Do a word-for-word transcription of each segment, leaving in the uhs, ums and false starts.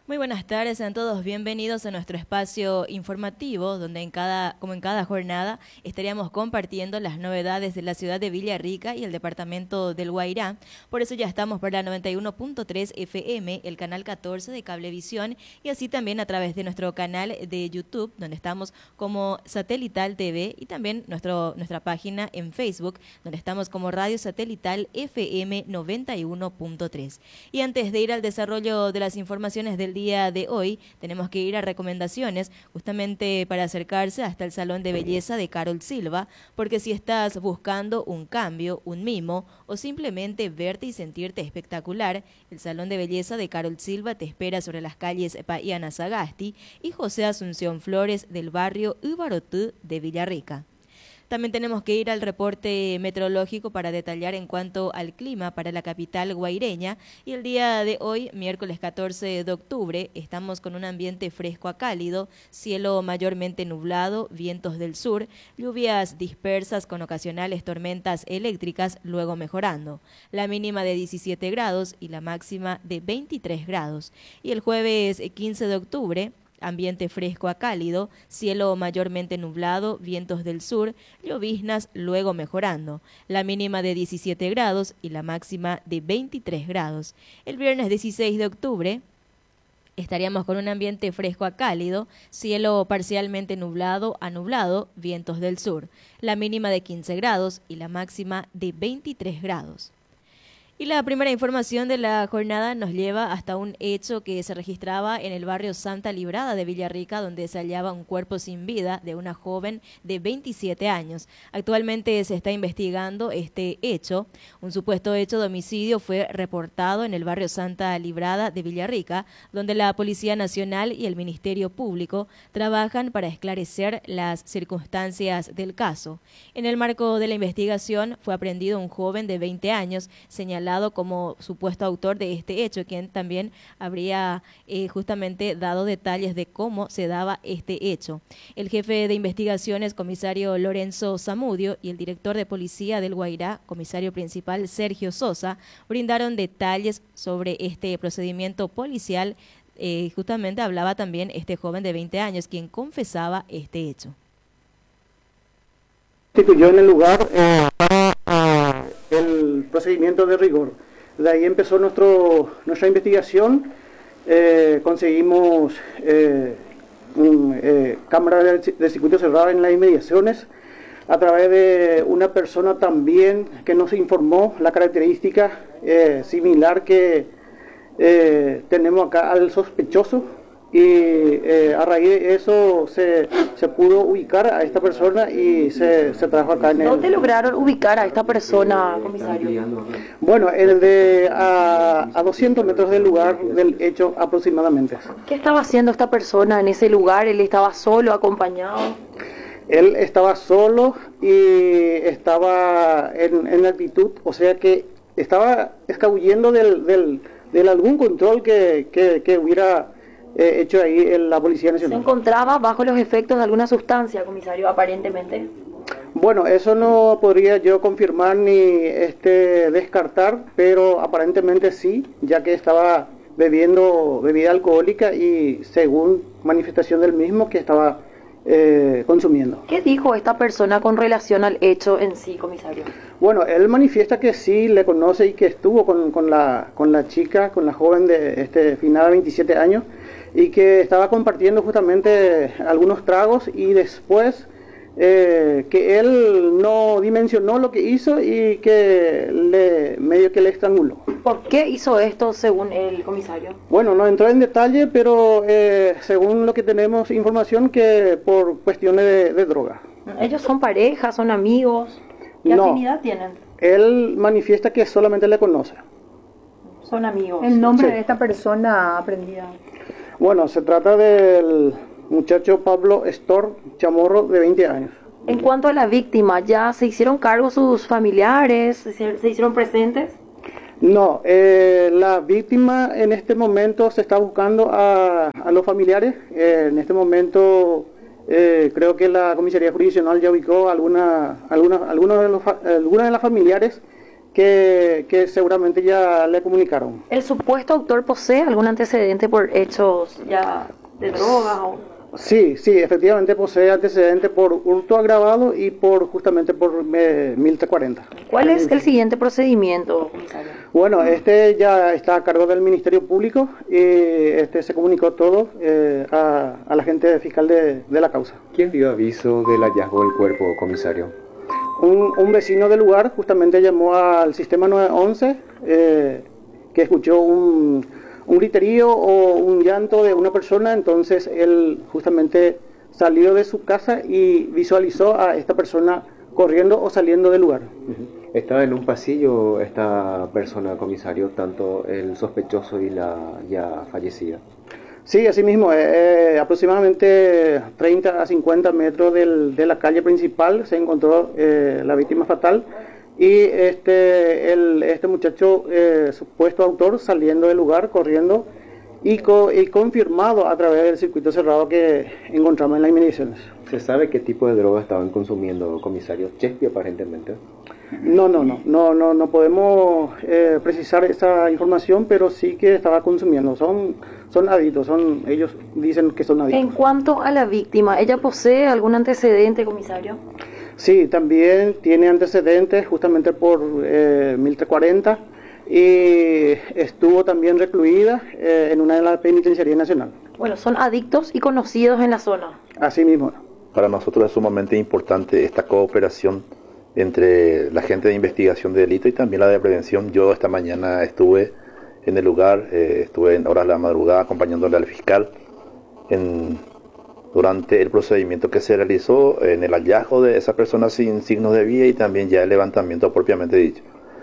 Muy buenas tardes, sean todos bienvenidos a nuestro espacio informativo, donde en cada, como en cada jornada estaríamos compartiendo las novedades de la ciudad de Villarrica y el departamento del Guairá. Por eso ya estamos por la noventa y uno punto tres F M, el canal catorce de Cablevisión, y así también a través de nuestro canal de YouTube, donde estamos como Satelital T V, y también nuestro, nuestra página en Facebook, donde estamos como Radio Satelital F M noventa y uno punto tres. Y antes de ir al desarrollo de las informaciones del día de hoy, tenemos que ir a recomendaciones justamente para acercarse hasta el Salón de Belleza de Carol Silva, porque si estás buscando un cambio, un mimo o simplemente verte y sentirte espectacular, el Salón de Belleza de Carol Silva te espera sobre las calles Paiana Sagasti y José Asunción Flores del barrio Ubarotú de Villarrica. También tenemos que ir al reporte meteorológico para detallar en cuanto al clima para la capital guaireña. Y el día de hoy, miércoles catorce de octubre, estamos con un ambiente fresco a cálido, cielo mayormente nublado, vientos del sur, lluvias dispersas con ocasionales tormentas eléctricas, luego mejorando. La mínima de diecisiete grados y la máxima de veintitrés grados. Y el jueves quince de octubre, ambiente fresco a cálido, cielo mayormente nublado, vientos del sur, lloviznas luego mejorando, la mínima de diecisiete grados y la máxima de veintitrés grados. El viernes dieciséis de octubre estaríamos con un ambiente fresco a cálido, cielo parcialmente nublado a nublado, vientos del sur, la mínima de quince grados y la máxima de veintitrés grados. Y la primera información de la jornada nos lleva hasta un hecho que se registraba en el barrio Santa Librada de Villarrica, donde se hallaba un cuerpo sin vida de una joven de veintisiete años. Actualmente se está investigando este hecho. Un supuesto hecho de homicidio fue reportado en el barrio Santa Librada de Villarrica, donde la Policía Nacional y el Ministerio Público trabajan para esclarecer las circunstancias del caso. En el marco de la investigación fue aprehendido un joven de veinte años, señalado como supuesto autor de este hecho, quien también habría eh, justamente dado detalles de cómo se daba este hecho. El jefe de investigaciones, comisario Lorenzo Zamudio, y el director de policía del Guairá, comisario principal Sergio Sosa, brindaron detalles sobre este procedimiento policial. Eh, justamente hablaba también este joven de veinte años, quien confesaba este hecho. Constituyó en el lugar eh, para eh, el procedimiento de rigor. De ahí empezó nuestro, nuestra investigación. Eh, conseguimos eh, un, eh, cámara de, de circuito cerrado en las inmediaciones a través de una persona también que nos informó la característica eh, similar que eh, tenemos acá al sospechoso. Y eh, a raíz de eso se, se pudo ubicar a esta persona y se, se trajo acá en el... ¿Dónde lograron ubicar a esta persona, comisario? Bueno, el de a, a doscientos metros del lugar del hecho aproximadamente. ¿Qué estaba haciendo esta persona en ese lugar? ¿Él estaba solo, acompañado? Él estaba solo y estaba en, en altitud, o sea que estaba escabullendo del, del, del algún control que, que, que hubiera... Eh, hecho ahí en la Policía Nacional. ¿Se encontraba bajo los efectos de alguna sustancia, comisario, aparentemente? Bueno, eso no podría yo confirmar ni este descartar, pero aparentemente sí, ya que estaba bebiendo bebida alcohólica y según manifestación del mismo que estaba eh, consumiendo. ¿Qué dijo esta persona con relación al hecho en sí, comisario? Bueno, él manifiesta que sí le conoce y que estuvo con, con, la, con la chica, con la joven de este finada veintisiete años, y que estaba compartiendo justamente algunos tragos y después eh, que él no dimensionó lo que hizo y que le medio que le estranguló. ¿Por qué hizo esto según el comisario? Bueno, no entró en detalle, pero eh, según lo que tenemos información que por cuestiones de, de droga. ¿Ellos son pareja, son amigos? ¿Qué no, afinidad tienen? Él manifiesta que solamente le conoce. Son amigos. ¿El nombre Sí. de esta persona aprendida? Bueno, se trata del muchacho Pablo Estor Chamorro, de veinte años. En cuanto a la víctima, ¿ya se hicieron cargo sus familiares? ¿Se, se hicieron presentes? No, eh, la víctima en este momento se está buscando a, a los familiares. Eh, en este momento eh, creo que la comisaría jurisdiccional ya ubicó alguna, alguna, algunos de los, algunas de las familiares que, que seguramente ya le comunicaron. ¿El supuesto autor posee algún antecedente por hechos ya de drogas o...? Sí, sí, efectivamente posee antecedentes por hurto agravado y por justamente por eh, mil trescientos cuarenta. ¿Cuál es el siguiente procedimiento, comisario? Bueno, este ya está a cargo del Ministerio Público y este se comunicó todo eh, a, a la gente fiscal de, de la causa. ¿Quién dio aviso del hallazgo del cuerpo, comisario? Un, un vecino del lugar justamente llamó al sistema nueve once eh, que escuchó un... un griterío o un llanto de una persona, entonces él justamente salió de su casa y visualizó a esta persona corriendo o saliendo del lugar. ¿Estaba en un pasillo esta persona, comisario, tanto el sospechoso y la ya fallecida? Sí, así mismo, eh, aproximadamente treinta a cincuenta metros del, de la calle principal se encontró eh, la víctima fatal. Y este, el, este muchacho, eh, supuesto autor, saliendo del lugar, corriendo, y, co, y confirmado a través del circuito cerrado que encontramos en las inmediaciones. ¿Se sabe qué tipo de droga estaban consumiendo, comisario? Chespi, aparentemente. No, no, no, no, no, no podemos eh, precisar esa información, pero sí que estaba consumiendo. Son, son adictos, son, ellos dicen que son adictos. En cuanto a la víctima, ¿ella posee algún antecedente, comisario? Sí, también tiene antecedentes justamente por eh, mil trescientos cuarenta y estuvo también recluida eh, en una de las penitenciarías nacionales. Bueno, son adictos y conocidos en la zona. Así mismo. Para nosotros es sumamente importante esta cooperación entre la gente de investigación de delito y también la de prevención. Yo esta mañana estuve en el lugar, eh, estuve en horas de la madrugada acompañándole al fiscal en... durante el procedimiento que se realizó en el hallazgo de esa persona sin signos de vida y también ya el levantamiento propiamente dicho.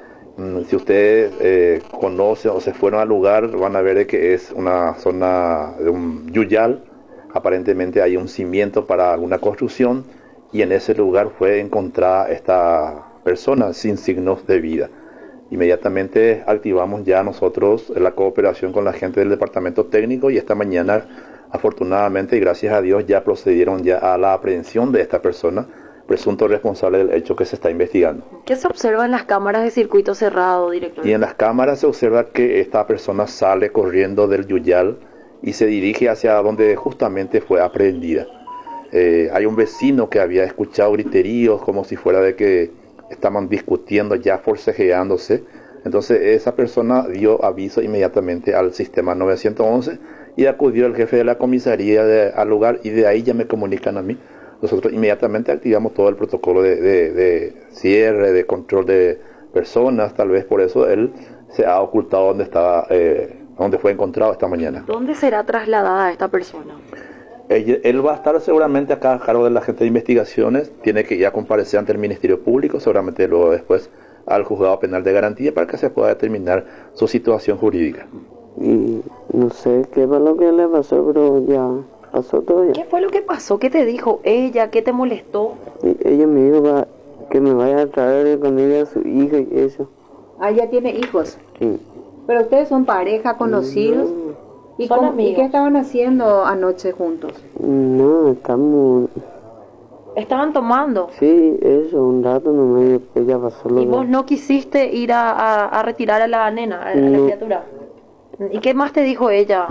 Si ustedes eh, conocen o se fueron al lugar, van a ver que es una zona de un yuyal. Aparentemente hay un cimiento para alguna construcción y en ese lugar fue encontrada esta persona sin signos de vida. Inmediatamente activamos ya nosotros la cooperación con la gente del departamento técnico y esta mañana, afortunadamente y gracias a Dios, ya procedieron ya a la aprehensión de esta persona, presunto responsable del hecho que se está investigando. ¿Qué se observa en las cámaras de circuito cerrado, director? Y en las cámaras se observa que esta persona sale corriendo del yuyal y se dirige hacia donde justamente fue aprehendida. Eh, hay un vecino que había escuchado griteríos como si fuera de que estaban discutiendo, ya forcejeándose. Entonces esa persona dio aviso inmediatamente al sistema nueve once y acudió el jefe de la comisaría de, al lugar y de ahí ya me comunican a mí. Nosotros inmediatamente activamos todo el protocolo de, de, de cierre, de control de personas, tal vez por eso él se ha ocultado donde estaba, eh, donde fue encontrado esta mañana. ¿Dónde será trasladada esta persona? Él, él va a estar seguramente acá a cargo de la gente de investigaciones, tiene que ya comparecer ante el Ministerio Público, seguramente luego después al Juzgado Penal de Garantía para que se pueda determinar su situación jurídica. Y no sé qué fue lo que le pasó, pero ya pasó todo ya. ¿Qué fue lo que pasó? ¿Qué te dijo ella? ¿Qué te molestó? Y ella me dijo va, que me vaya a traer con ella a su hija y eso. Ah, ya tiene hijos. Sí. Pero ustedes son pareja, conocidos. No, ¿Y, Son cómo- amigos. ¿Y qué estaban haciendo anoche juntos? no, estamos... Estaban tomando. Sí, eso, un rato nomás y después ya pasó lo Y vos que... no quisiste ir a, a- a retirar a la nena, a, a la No. criatura. ¿Y qué más te dijo ella?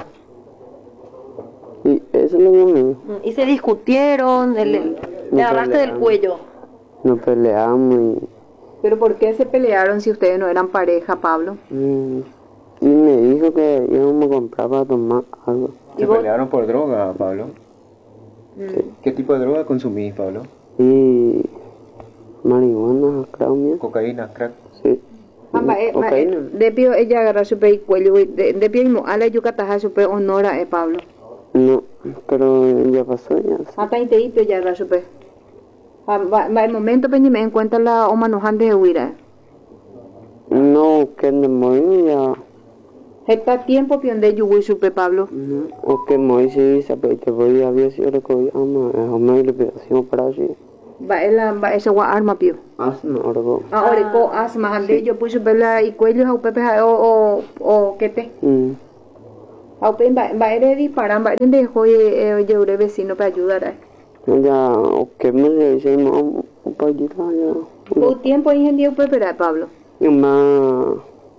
Y eso es lo que me dijo. Y se discutieron, el- el- No le agarraste del peleamos. cuello. Nos peleamos y... ¿Pero por qué se pelearon si ustedes no eran pareja, Pablo? mm, Y me dijo que íbamos a comprar para tomar algo. ¿Se ¿Y vos? pelearon por droga, Pablo? ¿Qué tipo de droga consumís, Pablo? Y... marihuana, creo mío. ¿Cocaína, crack? Sí. Ah, ma- eh, ma- Cocaína. eh, de pio ella agarra su pe y cuello y de de pio y mo ala yucataja su pe honora eh Pablo. No, pero ya pasó ya. Hasta ahí te y ya agarra su pe. Ah, va va el momento pe ni me encuentra la o manojante de huira. No, que de morir ya. Está tiempo pion de yuwi su pe Pablo. No, o que morir se dice, pero te voy a ver si yo le cogí ama, es una liberación para así. Va el va ese gua arma pio. Asma, orgo. Ahora ko asma ande yo puse pela y cuello au pepe o o o que te. Mm. Au pe va va ere disparan va de joye yo vecino para ayudar. eh. Ya, o que me le dice, no, un poquito ya. Por tiempo ahí en día pe Pablo. Más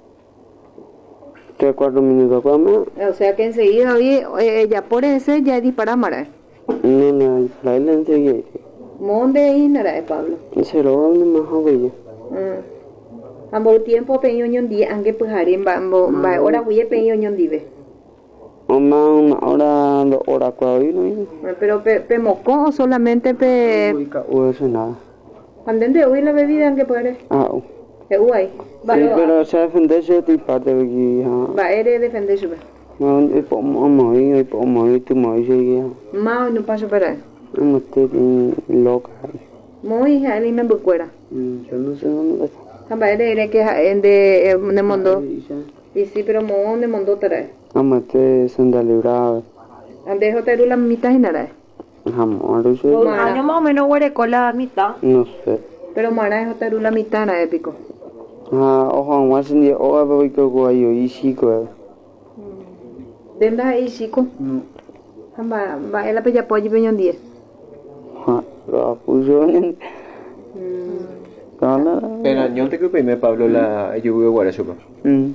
tres, cuatro minutos para más. O sea que enseguida, oye, eh, ya por ese ya dispara Mara. No, no, para él enseguida. ¿Dónde es Nara de Pablo? Se lo va a más joven. Ambos tiempo peño ñon di ange pujarin ba ambo ba ora huye peño ñon dive. O más una hora, dos horas cuando vino. Pero pe, pe mocó o solamente pe. O eso nada. Cuando de huye la bebida ange puede. Ah, E uai. sí, pero se defenderse de parte de aquí. Va ere defenderse. No, y por mamá y por mamá y tu mamá y seguía. Ma no paso para. No estoy loca. Muy ali me bucuera. Yo no sé dónde está. Samba ere ere que de de mondo. Y sí, pero mo de mondo trae. Vamos a este Santa Librada. Ande hotel la mitad en nada. Jamás, no sé. Un año más o menos huereco la mitad. No sé. Pero Mara es hotel la mitad na épico. Ah, ojo, más en día, ojo, voy a coger yo y chico. Denda ahí chico. Samba va ela pe ya pollo peñon diez. Ah, lo puso en. Kana. Pero yo te que Pablo la lluvia guarachupa. Mm.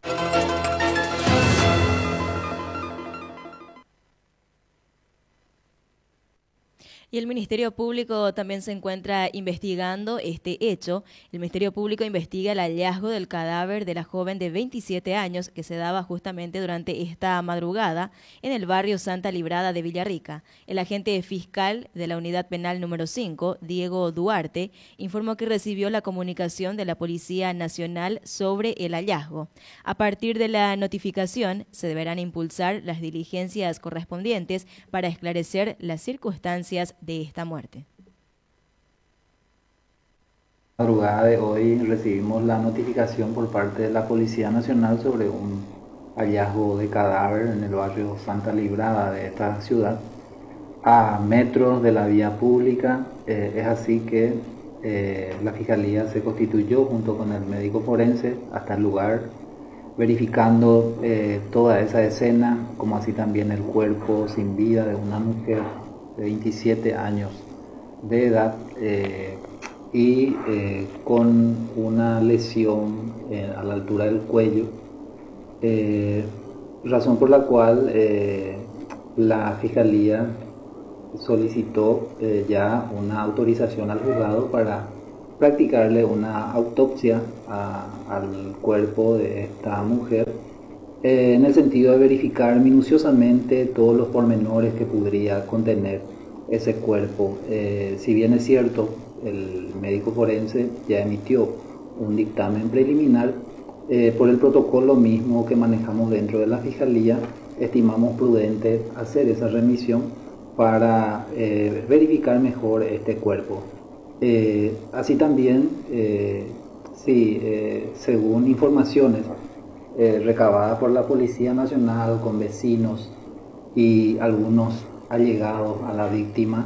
Y el Ministerio Público también se encuentra investigando este hecho. El Ministerio Público investiga el hallazgo del cadáver de la joven de veintisiete años que se daba justamente durante esta madrugada en el barrio Santa Librada de Villarrica. El agente fiscal de la Unidad Penal número cinco, Diego Duarte, informó que recibió la comunicación de la Policía Nacional sobre el hallazgo. A partir de la notificación, se deberán impulsar las diligencias correspondientes para esclarecer las circunstancias de esta muerte. La madrugada de hoy recibimos la notificación por parte de la Policía Nacional sobre un hallazgo de cadáver en el barrio Santa Librada de esta ciudad, a metros de la vía pública. Eh, es así que eh, la Fiscalía se constituyó junto con el médico forense hasta el lugar, verificando eh, toda esa escena, como así también el cuerpo sin vida de una mujer de veintisiete años de edad eh, y eh, con una lesión eh, a la altura del cuello, eh, razón por la cual eh, la Fiscalía solicitó eh, ya una autorización al juzgado para practicarle una autopsia a, al cuerpo de esta mujer, Eh, en el sentido de verificar minuciosamente todos los pormenores que podría contener ese cuerpo. Eh, si bien es cierto, el médico forense ya emitió un dictamen preliminar, eh, por el protocolo mismo que manejamos dentro de la Fiscalía, estimamos prudente hacer esa remisión para eh, verificar mejor este cuerpo. Eh, así también, eh, sí, eh, según informaciones Eh, recabada por la Policía Nacional con vecinos y algunos allegados a la víctima,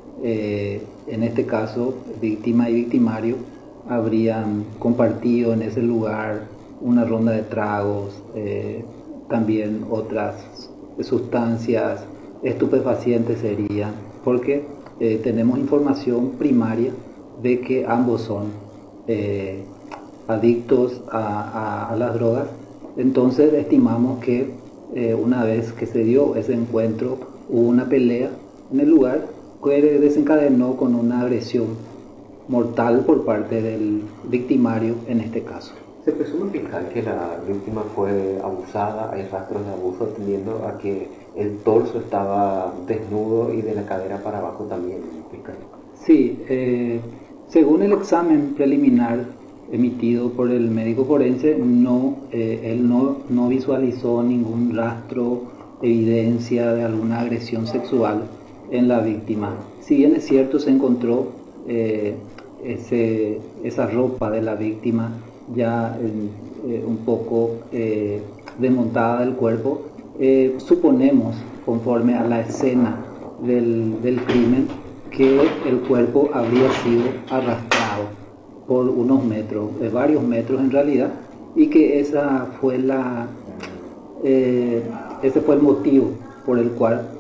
eh, en este caso víctima y victimario habrían compartido en ese lugar una ronda de tragos, eh, también otras sustancias estupefacientes serían, porque eh, tenemos información primaria de que ambos son eh, adictos a, a, a las drogas. Entonces estimamos que eh, una vez que se dio ese encuentro hubo una pelea en el lugar que desencadenó con una agresión mortal por parte del victimario en este caso. Se presume, fiscal, que la víctima fue abusada, hay rastros de abuso, atendiendo a que el torso estaba desnudo y de la cadera para abajo también, fiscal. Sí, eh, según el examen preliminar emitido por el médico forense, no, eh, él no, no visualizó ningún rastro, evidencia de alguna agresión sexual en la víctima. Si bien es cierto, se encontró eh, ese, esa ropa de la víctima ya eh, un poco eh, desmontada del cuerpo, eh, suponemos, conforme a la escena del, del crimen, que el cuerpo habría sido arrastrado por unos metros, de varios metros en realidad, y que esa fue la, eh, ese fue el motivo por el cual